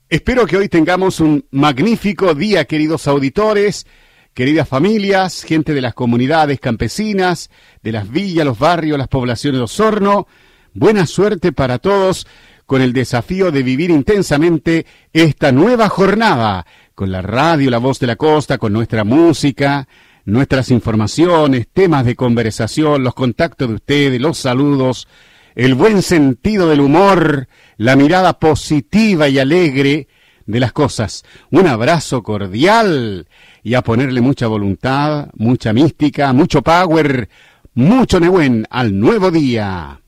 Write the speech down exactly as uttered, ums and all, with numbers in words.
Espero que hoy tengamos un magnífico día, queridos auditores, queridas familias, gente de las comunidades campesinas, de las villas, los barrios, las poblaciones de Osorno. Buena suerte para todos con el desafío de vivir intensamente esta nueva jornada, con la radio La Voz de la Costa, con nuestra música, nuestras informaciones, temas de conversación, los contactos de ustedes, los saludos, el buen sentido del humor, la mirada positiva y alegre de las cosas. Un abrazo cordial y a ponerle mucha voluntad, mucha mística, mucho power, mucho Nehuen al nuevo día.